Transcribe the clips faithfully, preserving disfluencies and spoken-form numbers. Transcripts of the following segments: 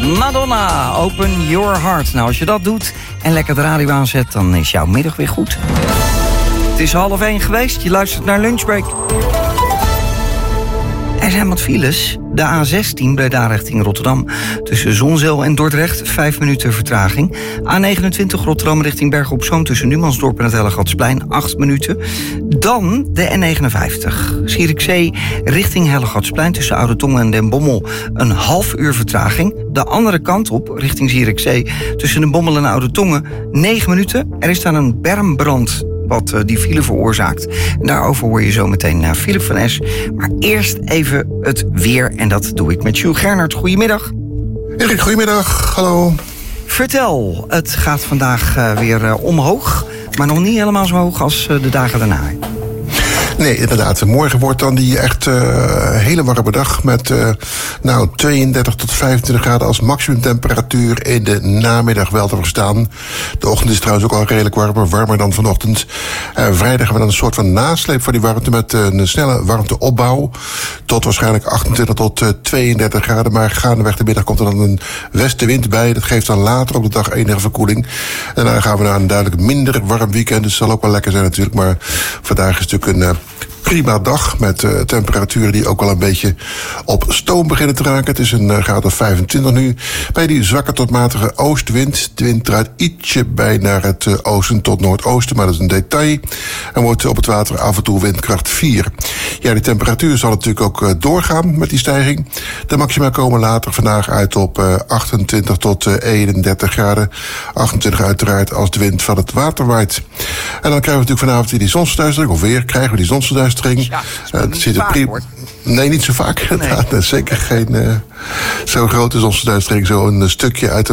Madonna, Open Your Heart. Nou, als je dat doet en lekker de radio aanzet, dan is jouw middag weer goed. Het is half één geweest, je luistert naar Lunchbreak. Er zijn wat files. De A zestien Breda richting Rotterdam. Tussen Zonzeel en Dordrecht, vijf minuten vertraging. A negenentwintig Rotterdam richting Bergen op Zoom. Tussen Numansdorp en het Hellegatsplein, acht minuten. Dan de N negenenvijftig. Zierikzee richting Hellegatsplein. Tussen Oude Tongen en Den Bommel een half uur vertraging. De andere kant op, richting Zierikzee. Tussen Den Bommel en Oude Tongen, negen minuten. Er is dan een bermbrand wat uh, die file veroorzaakt. En daarover hoor je zo meteen naar uh, Philip van Es. Maar eerst even het weer. En dat doe ik met Jules Gernert. Goedemiddag. Erik, goedemiddag. Hallo. Vertel, het gaat vandaag uh, weer uh, omhoog. Maar nog niet helemaal zo hoog als uh, de dagen daarna. Nee, inderdaad. Morgen wordt dan die echt uh, hele warme dag met uh, nou, tweeëndertig tot vijfentwintig graden als maximumtemperatuur in de namiddag wel te verstaan. De ochtend is trouwens ook al redelijk warmer, warmer dan vanochtend. Uh, vrijdag hebben we dan een soort van nasleep van die warmte met uh, een snelle warmteopbouw. Tot waarschijnlijk achtentwintig tot uh, tweeëndertig graden. Maar gaandeweg de middag komt er dan een westenwind bij. Dat geeft dan later op de dag enige verkoeling. En dan gaan we naar een duidelijk minder warm weekend. Dus het zal ook wel lekker zijn natuurlijk. Maar vandaag is natuurlijk een Uh, prima dag met uh, temperaturen die ook wel een beetje op stoom beginnen te raken. Het is een uh, graad of vijfentwintig nu. Bij die zwakke tot matige oostwind. De wind draait ietsje bij naar het uh, oosten tot noordoosten, maar dat is een detail. En wordt op het water af en toe windkracht vier. Ja, die temperatuur zal natuurlijk ook uh, doorgaan met die stijging. De maxima komen later vandaag uit op uh, achtentwintig tot uh, eenendertig graden. achtentwintig uiteraard als de wind van het water waait. En dan krijgen we natuurlijk vanavond weer die zonsverduistering. Of weer krijgen we die zonsverduistering. Ja, dat is uh, vaak, hoor. Nee, niet zo vaak. inderdaad. Nee. Zeker geen uh, zo'n grote zonsverduistering. Zo'n uh, stukje uit de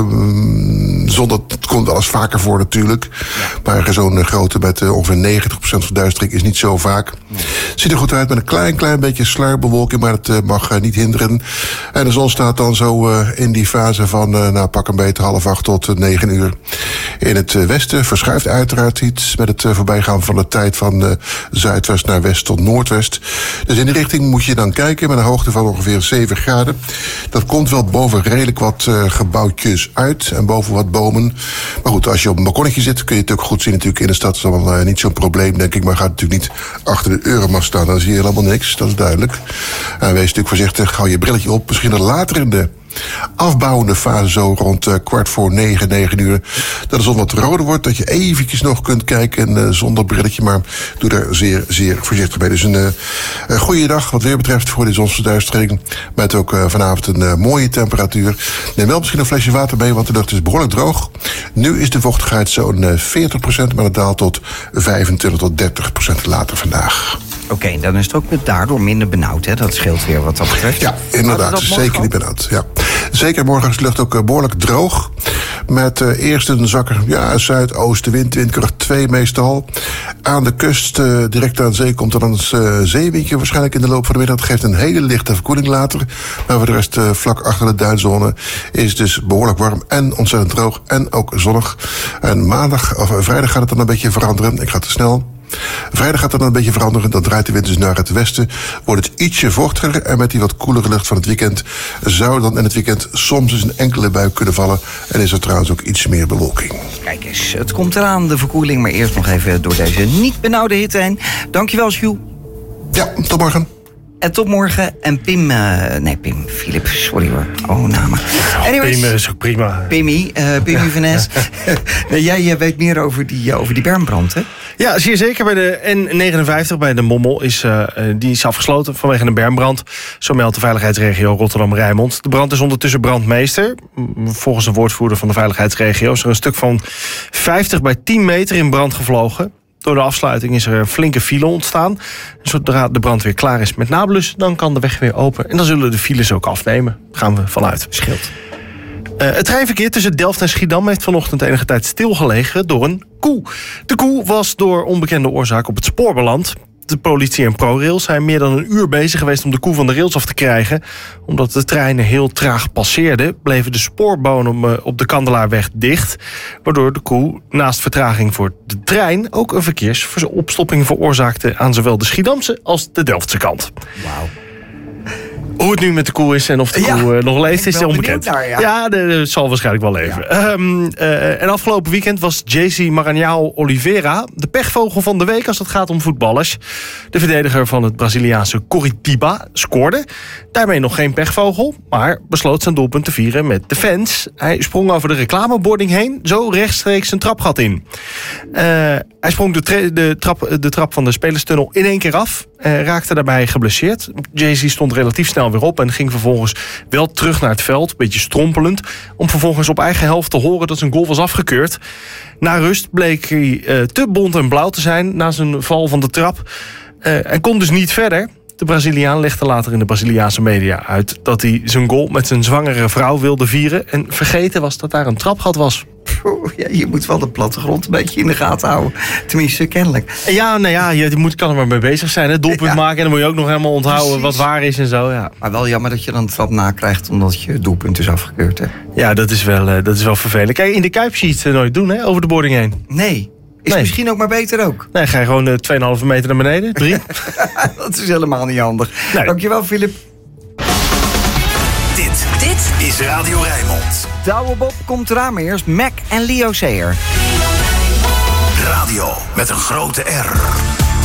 um, zon. Dat komt wel eens vaker voor natuurlijk. Ja. Maar zo'n uh, grote met uh, ongeveer negentig procent verduistering is niet zo vaak. Nee. Ziet er goed uit met een klein, klein beetje sluierbewolking. Maar het uh, mag uh, niet hinderen. En de zon staat dan zo uh, in die fase van uh, nou, pak een beetje half acht tot uh, negen uur. In het uh, westen verschuift uiteraard iets met het uh, voorbijgaan van de tijd van uh, zuidwest naar west tot noordwest. Dus in die richting moet je dan kijken met een hoogte van ongeveer zeven graden. Dat komt wel boven redelijk wat uh, gebouwtjes uit en boven wat bomen. Maar goed, als je op een balkonnetje zit kun je het ook goed zien natuurlijk in de stad. Dat is allemaal uh, niet zo'n probleem, denk ik. Maar gaat natuurlijk niet achter de Euromast staan. Dan zie je helemaal niks, dat is duidelijk. En wees natuurlijk voorzichtig, hou je brilletje op. Misschien later in de afbouwende fase zo rond uh, kwart voor negen, negen uur. Dat de zon wat roder wordt, dat je eventjes nog kunt kijken uh, zonder brilletje. Maar doe daar zeer, zeer voorzichtig mee. Dus een, uh, een goede dag wat weer betreft voor de zonsverduistering. Met ook uh, vanavond een uh, mooie temperatuur. Neem wel misschien een flesje water mee, want de lucht is behoorlijk droog. Nu is de vochtigheid zo'n uh, veertig procent, maar het daalt tot vijfentwintig tot dertig procent later vandaag. Oké, okay, dan is het ook daardoor minder benauwd, hè? Dat scheelt weer wat dat betreft. Ja, inderdaad. Zeker niet benauwd. Ja. Zeker morgen is de lucht ook behoorlijk droog. Met uh, eerst een zakker, ja, zuidoostenwind, windkracht twee meestal. Aan de kust, uh, direct aan zee, komt er dan een uh, zeewindje waarschijnlijk in de loop van de middag. Dat geeft een hele lichte verkoeling later. Maar voor de rest, uh, vlak achter de duinzone, is het dus behoorlijk warm en ontzettend droog en ook zonnig. En maandag, of uh, vrijdag gaat het dan een beetje veranderen. Ik ga te snel. Vrijdag gaat het dan een beetje veranderen. Dan draait de wind dus naar het westen. Wordt het ietsje vochtiger. En met die wat koelere lucht van het weekend zou dan in het weekend soms eens een enkele bui kunnen vallen. En is er trouwens ook iets meer bewolking. Kijk eens, het komt eraan, de verkoeling. Maar eerst nog even door deze niet benauwde hitte heen. Dankjewel, Jules. Ja, tot morgen. En tot morgen. En Pim... Uh, nee, Pim. Philip, sorry hoor. Oh, namen. Anyways, Pim is ook prima. Pimmy, uh, Pimmy Van Es. nee, jij, jij weet meer over die, over die bermbrand, hè? Ja, zeer zeker. Bij de N negenenvijftig, bij de Mommel, is, uh, die is afgesloten vanwege een bermbrand. Zo meldt de veiligheidsregio Rotterdam-Rijnmond. De brand is ondertussen brandmeester. Volgens een woordvoerder van de veiligheidsregio is er een stuk van vijftig bij tien meter in brand gevlogen. Door de afsluiting is er een flinke file ontstaan. Zodra de brand weer klaar is met nablussen, dan kan de weg weer open. En dan zullen de files ook afnemen. Daar gaan we vanuit. Scheelt. Uh, het treinverkeer tussen Delft en Schiedam heeft vanochtend enige tijd stilgelegen door een koe. De koe was door onbekende oorzaak op het spoor beland. De politie en ProRail zijn meer dan een uur bezig geweest om de koe van de rails af te krijgen. Omdat de treinen heel traag passeerden, bleven de spoorbomen op de Kandelaarweg dicht. Waardoor de koe naast vertraging voor de trein ook een verkeersopstopping veroorzaakte aan zowel de Schiedamse als de Delftse kant. Wauw. Hoe het nu met de koe is en of de Ja, koe uh, nog leeft, is onbekend. Naar, ja, ja het zal waarschijnlijk wel leven. Ja. Um, uh, en afgelopen weekend was J C Maranhão Oliveira de pechvogel van de week als het gaat om voetballers. De verdediger van het Braziliaanse Coritiba scoorde. Daarmee nog geen pechvogel, maar besloot zijn doelpunt te vieren met de fans. Hij sprong over de reclamebording heen, zo rechtstreeks een trapgat in. Uh, hij sprong de, tra- de, trap, de trap van de spelerstunnel in één keer af. Uh, raakte daarbij geblesseerd. J C stond relatief snel weer op en ging vervolgens wel terug naar het veld, een beetje strompelend, om vervolgens op eigen helft te horen dat zijn goal was afgekeurd. Na rust bleek hij uh, te bont en blauw te zijn na zijn val van de trap. Uh, hij kon dus niet verder. De Braziliaan legde later in de Braziliaanse media uit dat hij zijn goal met zijn zwangere vrouw wilde vieren en vergeten was dat daar een trapgat was. Ja, je moet wel de plattegrond een beetje in de gaten houden. Tenminste, kennelijk. Ja, nou ja, je moet, kan er maar mee bezig zijn. Hè? Doelpunt ja. maken en dan moet je ook nog helemaal onthouden Precies. wat waar is en zo. Ja. Maar wel jammer dat je dan de trap nakrijgt omdat je doelpunt is afgekeurd. Hè? Ja, dat is, wel, uh, dat is wel vervelend. Kijk, in de Kuip zie je het nooit doen, hè? Over de boarding heen. Nee. Is nee. misschien ook maar beter ook. Nee, ga je gewoon uh, twee komma vijf meter naar beneden. Drie. Dat is helemaal niet handig. Nee. Dankjewel, Filip. Dit, dit is Radio Rijnmond. Douwe Bob komt eraan, maar eerst Mac en Leo Sayer. Radio met een grote R.